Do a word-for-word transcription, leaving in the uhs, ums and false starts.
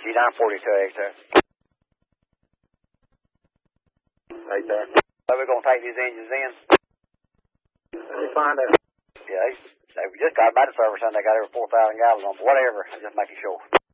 G nine forty-two X there. Right there. So we're going to take these engines in. Let me find out. Yeah, they, they we just got about the service and they got over four thousand gallons on, whatever. I'm just making sure.